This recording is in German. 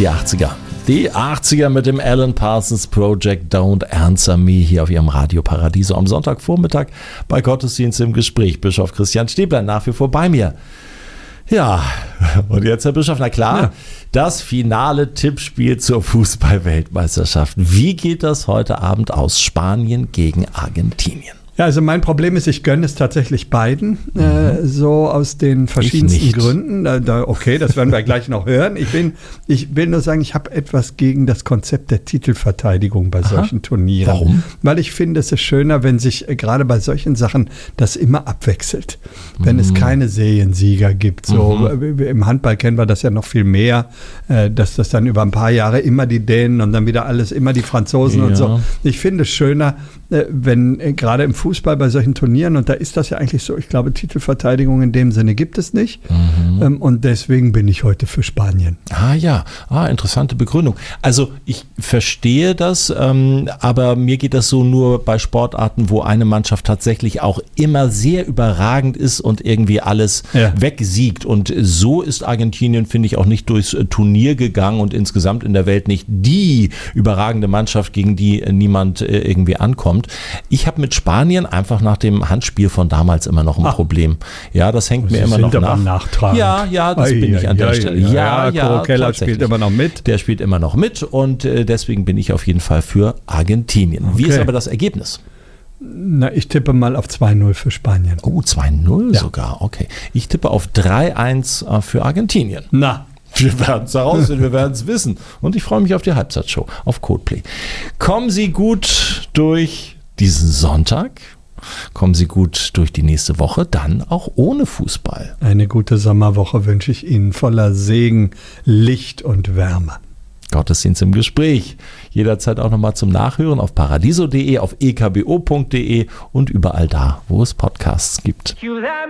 Die 80er. Die 80er mit dem Alan Parsons Project Don't Answer Me hier auf Ihrem Radio Paradiso am Sonntagvormittag bei Gottesdienst im Gespräch. Bischof Christian Stäblein nach wie vor bei mir. Ja, und jetzt, Herr Bischof, na klar, das finale Tippspiel zur Fußball-Weltmeisterschaft. Wie geht das heute Abend aus? Spanien gegen Argentinien. Ja, also mein Problem ist, ich gönne es tatsächlich beiden, so aus den verschiedensten Gründen. Okay, das werden wir gleich noch hören. Ich will nur sagen, ich habe etwas gegen das Konzept der Titelverteidigung bei solchen Turnieren. Warum? Weil ich finde, es ist schöner, wenn sich gerade bei solchen Sachen das immer abwechselt. Wenn es keine Seriensieger gibt. So im Handball kennen wir das ja noch viel mehr, dass das dann über ein paar Jahre immer die Dänen und dann wieder alles, immer die Franzosen und so. Ich finde es schöner, wenn gerade im Fußball bei solchen Turnieren, und da ist das ja eigentlich so, ich glaube, Titelverteidigung in dem Sinne gibt es nicht. Und deswegen bin ich heute für Spanien. Interessante Begründung. Also ich verstehe das, aber mir geht das so nur bei Sportarten, wo eine Mannschaft tatsächlich auch immer sehr überragend ist und irgendwie alles wegsiegt. Und so ist Argentinien, finde ich, auch nicht durchs Turnier gegangen und insgesamt in der Welt nicht die überragende Mannschaft, gegen die niemand irgendwie ankommt. Ich habe mit Spanien einfach nach dem Handspiel von damals immer noch ein Problem. Ja, das hängt mir immer noch nach. Ja, das bin ich an der Stelle. Ja, Koro Keller spielt immer noch mit. Der spielt immer noch mit und deswegen bin ich auf jeden Fall für Argentinien. Wie ist aber das Ergebnis? Na, ich tippe mal auf 2-0 für Spanien. Oh, 2-0 sogar, okay. Ich tippe auf 3-1 für Argentinien. Na, wir werden es herausfinden, wir werden es wissen. Und ich freue mich auf die Halbzeitshow auf Codeplay. Kommen Sie gut durch diesen Sonntag. Kommen Sie gut durch die nächste Woche, dann auch ohne Fußball. Eine gute Sommerwoche wünsche ich Ihnen, voller Segen, Licht und Wärme. Gottesdienst im Gespräch. Jederzeit auch nochmal zum Nachhören auf paradiso.de, auf ekbo.de und überall da, wo es Podcasts gibt.